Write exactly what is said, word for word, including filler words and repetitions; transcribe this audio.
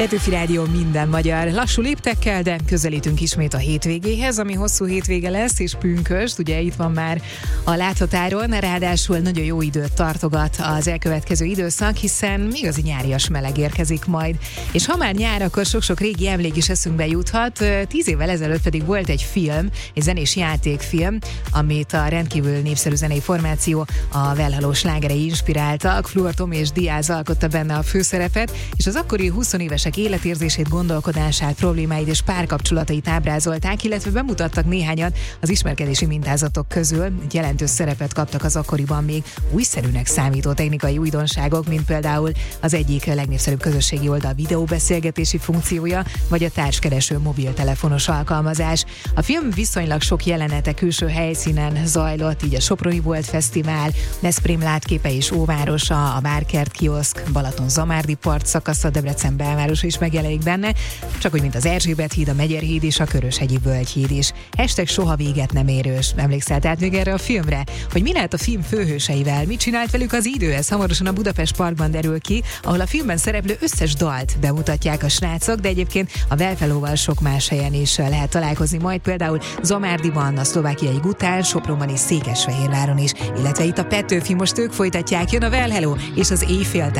Petőfi Rádió minden magyar. Lassú léptekkel, de közelítünk ismét a hétvégéhez, ami hosszú hétvége lesz, és pünkösd, ugye itt van már a láthatáron, ráadásul nagyon jó időt tartogat az elkövetkező időszak, hiszen igazi nyárias meleg érkezik majd. És ha már nyár, akkor sok-sok régi emlék is eszünkbe juthat. Tíz évvel ezelőtt pedig volt egy film, egy zenés játékfilm, amit a rendkívül népszerű zenei formáció a Well slágerei inspiráltak. Fluor Tomi és Diaz alkotta benne a főszerepet, és az akkori huszonévesek életérzését, gondolkodását, problémáit és párkapcsolatait ábrázolták, illetve bemutattak néhányat az ismerkedési mintázatok közül. Jelentős szerepet kaptak az akkoriban még újszerűnek számító technikai újdonságok, mint például az egyik legnépszerűbb közösségi oldal videóbeszélgetési funkciója, vagy a társkereső mobiltelefonos alkalmazás. A film viszonylag sok jelenete külső helyszínen zajlott, így a Soproni Volt Fesztivál, Veszprém látképei és óvárosa, a Várkert kioszk, Balaton-Zamárdi part szakasza, Debrecen belvárosa is megjelenik benne, csak úgy, mint az Erzsébet híd, a Megyerhíd és a Köröshegyi Völgyhíd is. Hashtag soha véget nem érős. Emlékszel tehát még erre a filmre? Hogy mi lehet a film főhőseivel? Mit csinált velük az idő? Ez hamarosan a Budapest Parkban derül ki, ahol a filmben szereplő összes dalt bemutatják a srácok, de egyébként a Well sok más helyen is lehet találkozni, majd például Zamárdiban, a szlovákiai Gután, Sopronban és Székesfehérváron is, illetve itt a Petőfi, most ők folytatják, jön a Well és az Éjféltár.